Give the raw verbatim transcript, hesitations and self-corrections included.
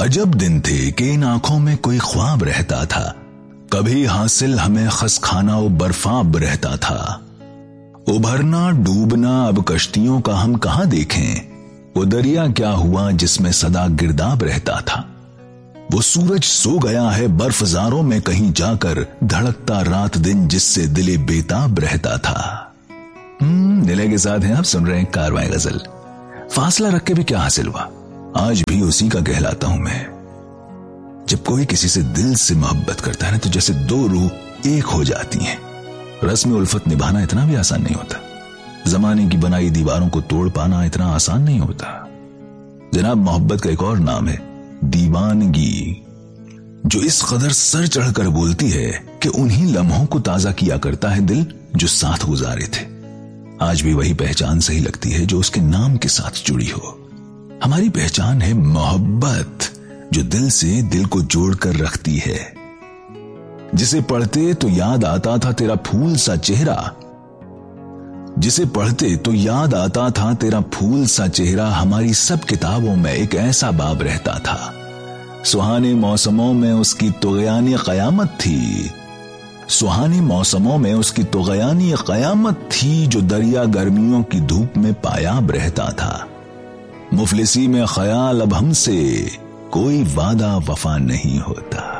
अजब दिन थे कि इन आंखों में कोई ख्वाब रहता था। कभी हासिल हमें खस खाना व बर्फाब रहता था। उभरना डूबना अब कश्तियों का हम कहां देखें। वो दरिया क्या हुआ जिसमें सदा गिरदाब रहता था। वो सूरज सो गया है बर्फजारों में कहीं जाकर, धड़कता रात दिन जिससे दिले बेताब रहता था। हम्म नीले के साथ हैं आप सुन रहे हैं कारवां गजल। फासला रख के भी क्या हासिल हुआ, आज भी उसी का कहलाता हूं मैं। जब कोई किसी से दिल से मोहब्बत करता है ना, तो जैसे दो रूह एक हो जाती हैं। रस्म उल्फत निभाना इतना भी आसान नहीं होता। जमाने की बनाई दीवारों को तोड़ पाना इतना आसान नहीं होता। जनाब, मोहब्बत का एक और नाम है दीवानगी, जो इस कदर सर चढ़कर बोलती है कि उन्हीं लम्हों को ताजा किया करता है दिल जो साथ गुजारे थे। आज भी वही पहचान सही लगती है जो उसके नाम के साथ जुड़ी हो। हमारी पहचान है मोहब्बत, जो दिल से दिल को जोड़कर रखती है। जिसे पढ़ते तो याद आता था तेरा फूल सा चेहरा, जिसे पढ़ते तो याद आता था तेरा फूल सा चेहरा। हमारी सब किताबों में एक ऐसा बाब रहता था। सुहाने मौसमों में उसकी तुग़यानी क़यामत थी, सुहाने मौसमों में उसकी तुग़यानी क़यामत थी, जो दरिया गर्मियों की धूप में पायाब रहता था। मुफलिसी में ख्याल अब हमसे कोई वादा वफा नहीं होता।